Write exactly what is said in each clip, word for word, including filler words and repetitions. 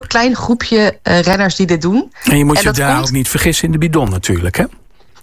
klein groepje uh, renners die dit doen. En je moet en je daar komt... ook niet vergissen in de bidon natuurlijk, hè?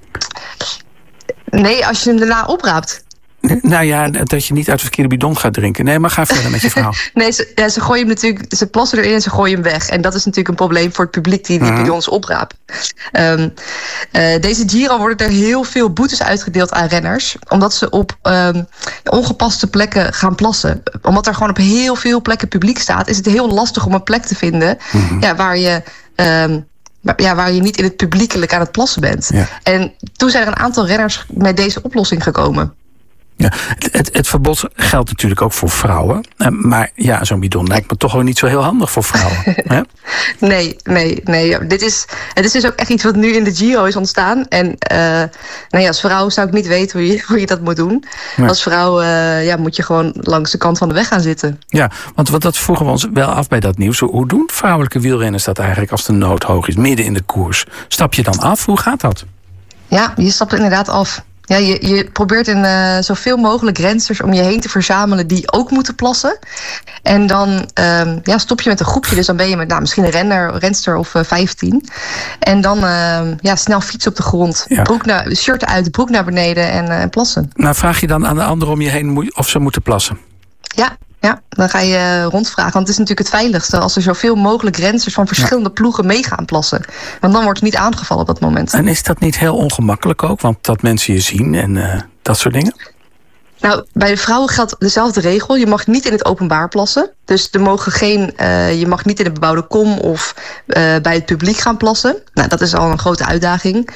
Nee, als je hem daarna opraapt. Nou ja, dat je niet uit de verkeerde bidon gaat drinken. Nee, maar ga verder met je verhaal. nee, ze, ja, ze gooien hem natuurlijk, ze plassen erin en ze gooien hem weg. En dat is natuurlijk een probleem voor het publiek die die uh-huh. bidons opraapt. Um, uh, deze Giro worden er heel veel boetes uitgedeeld aan renners. Omdat ze op um, ongepaste plekken gaan plassen. Omdat er gewoon op heel veel plekken publiek staat, is het heel lastig om een plek te vinden uh-huh. ja, waar je... Um, Ja, waar je niet in het publiekelijk aan het plassen bent. Ja. En toen zijn er een aantal renners met deze oplossing gekomen. Ja, het, het, het verbod geldt natuurlijk ook voor vrouwen. Maar ja, zo'n bidon lijkt me toch ook niet zo heel handig voor vrouwen. Hè? Nee, nee, nee. Dit is, het is dus ook echt iets wat nu in de Giro is ontstaan. En uh, nou ja, als vrouw zou ik niet weten hoe je, hoe je dat moet doen. Nee. Als vrouw uh, ja, moet je gewoon langs de kant van de weg gaan zitten. Ja, want, want dat vroegen we ons wel af bij dat nieuws. Hoe doen vrouwelijke wielrenners dat eigenlijk als de nood hoog is, midden in de koers? Stap je dan af? Hoe gaat dat? Ja, je stapt inderdaad af. Ja, je, je probeert in uh, zoveel mogelijk rensters om je heen te verzamelen die ook moeten plassen. En dan um, ja, stop je met een groepje. Dus dan ben je met nou, misschien een renner, renster of uh, vijftien. En dan uh, ja, snel fietsen op de grond. Ja. Broek naar, shirt uit, broek naar beneden en uh, plassen. Nou, vraag je dan aan de anderen om je heen of ze moeten plassen? Ja. Ja, dan ga je rondvragen. Want het is natuurlijk het veiligste als er zoveel mogelijk rensters van verschillende ja. ploegen mee gaan plassen. Want dan wordt het niet aangevallen op dat moment. En is dat niet heel ongemakkelijk ook? Want dat mensen je zien en uh, dat soort dingen? Nou, bij de vrouwen geldt dezelfde regel. Je mag niet in het openbaar plassen. Dus er mogen geen, uh, je mag niet in de bebouwde kom of uh, bij het publiek gaan plassen. Nou, dat is al een grote uitdaging. Um,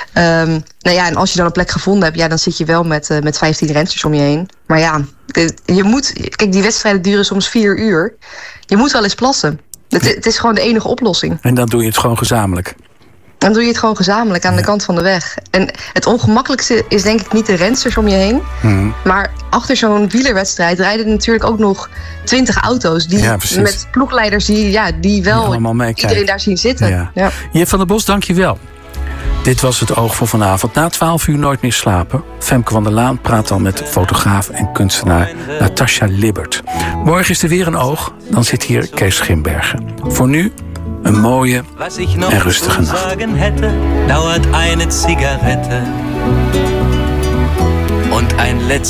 nou ja, en als je dan een plek gevonden hebt, ja, dan zit je wel met, uh, met vijftien rensters om je heen. Maar ja, je moet, kijk, die wedstrijden duren soms vier uur. Je moet wel eens plassen. Het, het is gewoon de enige oplossing. En dan doe je het gewoon gezamenlijk. Dan doe je het gewoon gezamenlijk aan ja. de kant van de weg. En het ongemakkelijkste is denk ik niet de rensters om je heen. Mm. Maar achter zo'n wielerwedstrijd rijden er natuurlijk ook nog twintig auto's. Die ja, met ploegleiders die, ja, die wel die iedereen daar zien zitten. Ja. Ja. Jef van der Bos, dank je wel. Dit was het Oog voor vanavond. Na twaalf uur nooit meer slapen. Femke van der Laan praat dan met fotograaf en kunstenaar Natasja Libbert. Morgen is er weer een Oog. Dan zit hier Kees Schimbergen. Voor nu een mooie en rustige nacht. Hätte, dauert eine Zigarette und ein letzter